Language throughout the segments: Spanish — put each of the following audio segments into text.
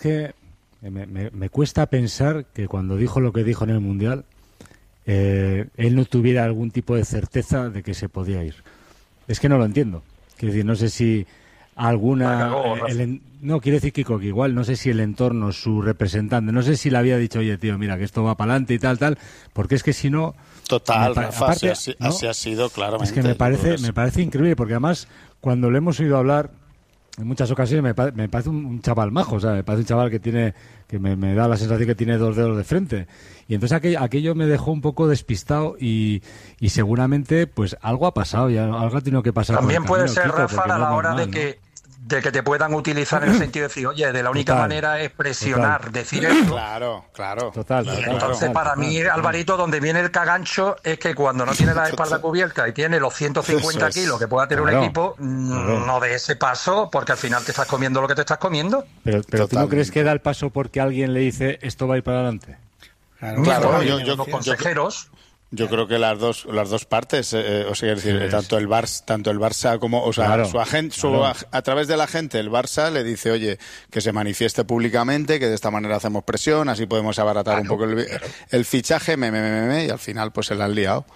que me cuesta pensar que cuando dijo lo que dijo en el Mundial, él no tuviera algún tipo de certeza de que se podía ir. Es que no lo entiendo. Quiero decir, no sé si alguna... no, quiero decir, Kiko, que igual no sé si el entorno, su representante, no sé si le había dicho, oye, tío, mira, que esto va para adelante y tal, porque es que si no... Total, Rafa, aparte, así ha sido, claramente. Es que me parece increíble, porque además, cuando le hemos oído hablar, en muchas ocasiones me parece un chaval majo, o sea, me parece un chaval que me da la sensación que tiene 2 dedos de frente. Y entonces aquello me dejó un poco despistado y seguramente pues algo ha pasado y algo ha tenido que pasar. También por el puede camino, ser, Kiko, Rafa, a la hora normal, de que te puedan utilizar en el sentido de decir, oye, de la única manera es presionar, decir esto. Claro. Total. Entonces, para mí, Alvarito, donde viene el cagancho es que cuando no tiene la espalda cubierta y tiene los 150 kilos que pueda tener un equipo, no de ese paso, porque al final te estás comiendo lo que te estás comiendo. Pero ¿tú no crees que da el paso porque alguien le dice esto va a ir para adelante? Claro, los consejeros... Yo creo que las dos partes, o sea, es decir, tanto el Barça como, o sea, su agente, a través del agente, el Barça le dice, oye, que se manifieste públicamente, que de esta manera hacemos presión, así podemos abaratar un poco el fichaje, y al final pues se la han liado.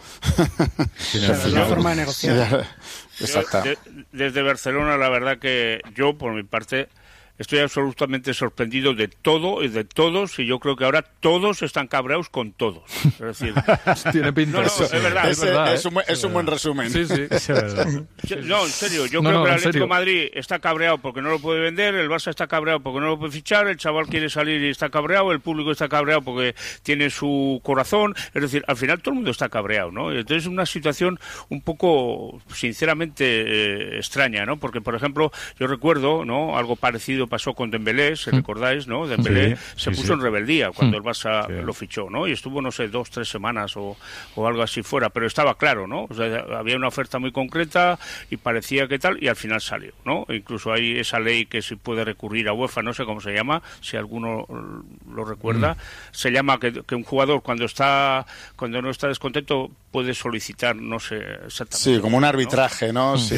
Es una forma de negociar. Exacto. Desde Barcelona, la verdad que yo, por mi parte, estoy absolutamente sorprendido de todo y de todos, y yo creo que ahora todos están cabreados con todos. Es decir, tiene pinta. No, es verdad. Es un buen resumen. Sí. Es verdad. No, en serio, yo creo que el Atlético de Madrid está cabreado porque no lo puede vender, el Barça está cabreado porque no lo puede fichar, el chaval quiere salir y está cabreado, el público está cabreado porque tiene su corazón. Es decir, al final todo el mundo está cabreado, ¿no? Entonces es una situación un poco, sinceramente, extraña, ¿no? Porque, por ejemplo, yo recuerdo, ¿no?, algo parecido pasó con Dembélé, si recordáis, ¿no? Dembélé se puso en rebeldía cuando el Barça lo fichó, ¿no? Y estuvo, no sé, 2-3 semanas o algo así fuera, pero estaba claro, ¿no? O sea, había una oferta muy concreta y parecía que tal, y al final salió, ¿no? E incluso hay esa ley que se puede recurrir a UEFA, no sé cómo se llama, si alguno lo recuerda, se llama que un jugador cuando no está descontento puede solicitar, no sé exactamente. Sí, como un arbitraje, ¿no? Sí,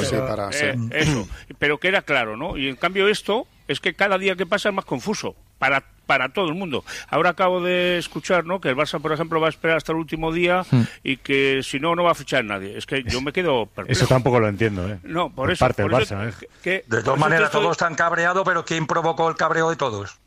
eso, pero que era claro, ¿no? Y en cambio esto es que cada día que pasa es más confuso para todo el mundo. Ahora acabo de escuchar, ¿no?, que el Barça, por ejemplo, va a esperar hasta el último día y que si no va a fichar nadie. Es que yo me quedo perplejo. Eso tampoco lo entiendo, ¿eh? No, por eso. Parte del Barça, de todas maneras, todos están cabreados, pero ¿quién provocó el cabreo de todos?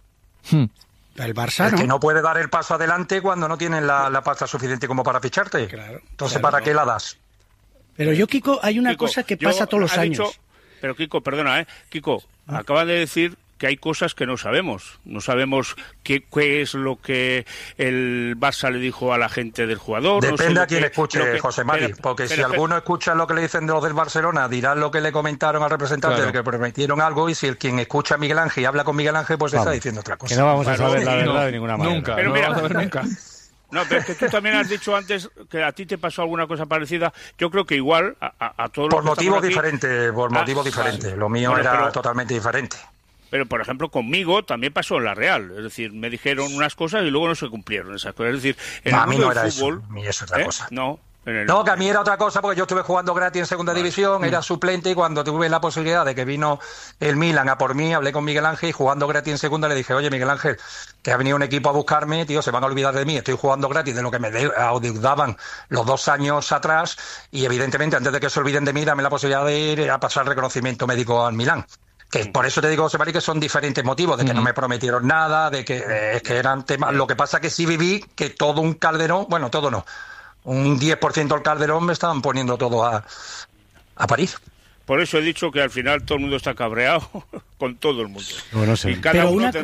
El Barça, ¿no? Que no puede dar el paso adelante cuando no tienen la pasta suficiente como para ficharte. Claro. Entonces, ¿para qué la das? Pero Kiko, hay una cosa que pasa todos los años. Pero Kiko, perdona, Kiko, acaba de decir que hay cosas que no sabemos. No sabemos qué es lo que el Barça le dijo a la gente del jugador. Depende a quién escuche, José Mari, porque si alguno escucha lo que le dicen de los del Barcelona, dirán lo que le comentaron al representante del que prometieron algo, y si quien escucha a Miguel Ángel y habla con Miguel Ángel, pues está diciendo otra cosa. Que no vamos a saber la verdad de ninguna manera. Nunca, pero vamos a ver nunca. No, pero es que tú también has dicho antes que a ti te pasó alguna cosa parecida. Yo creo que igual a todos los por motivo diferente, diferente. Lo mío era totalmente diferente. Pero, por ejemplo, conmigo también pasó en la Real. Es decir, me dijeron unas cosas y luego no se cumplieron esas cosas. Es decir, en el mundo del fútbol... A mí es otra cosa. No, que a mí era otra cosa, porque yo estuve jugando gratis en segunda división, era suplente, y cuando tuve la posibilidad de que vino el Milan a por mí, hablé con Miguel Ángel, y jugando gratis en segunda le dije, oye, Miguel Ángel, que ha venido un equipo a buscarme, tío, se van a olvidar de mí, estoy jugando gratis de lo que me adeudaban los 2 años atrás, y evidentemente antes de que se olviden de mí, dame la posibilidad de ir a pasar reconocimiento médico al Milán. Que por eso te digo, José Mari, que son diferentes motivos, de que no me prometieron nada, de que es que eran temas. Lo que pasa que sí viví que todo un Calderón, bueno, todo no, un 10% del Calderón me estaban poniendo todo a París. Por eso he dicho que al final todo el mundo está cabreado con todo el mundo. Bueno, sí. Y cada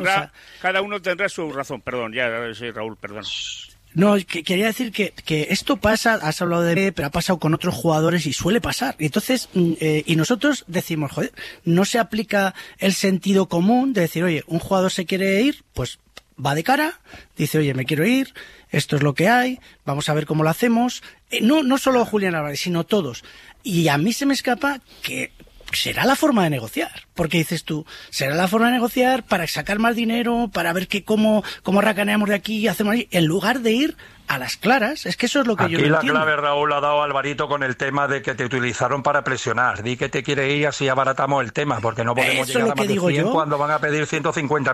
uno tendrá su razón. Perdón, sí, Raúl, perdón. No, quería decir que esto pasa, has hablado de, pero ha pasado con otros jugadores y suele pasar. Y entonces, y nosotros decimos, joder, no se aplica el sentido común de decir, oye, un jugador se quiere ir, pues va de cara, dice, oye, me quiero ir, esto es lo que hay, vamos a ver cómo lo hacemos. No solo Julián Álvarez, sino todos. Y a mí se me escapa que será la forma de negociar, porque dices tú, será la forma de negociar para sacar más dinero, para ver cómo racaneamos de aquí y hacemos ahí, en lugar de ir a las claras. Es que eso es lo que aquí yo no entiendo. Aquí la clave, Raúl, ha dado Alvarito con el tema de que te utilizaron para presionar. Di que te quiere ir, así abaratamos el tema, porque no podemos llegar a más de 100 cuando van a pedir 150